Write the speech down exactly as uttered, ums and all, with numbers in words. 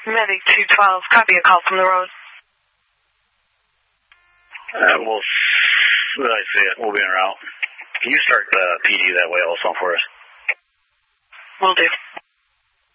Medic two twelve, copy a call from the road. Uh, we'll, I see it. We'll be en route. Can you start the P D that way also for us? Will do.